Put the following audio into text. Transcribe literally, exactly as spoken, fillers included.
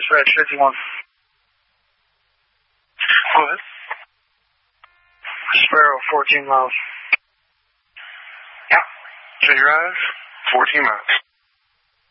dispatch fifty-one. What? Sparrow, fourteen miles. Yeah. J Drive, fourteen miles.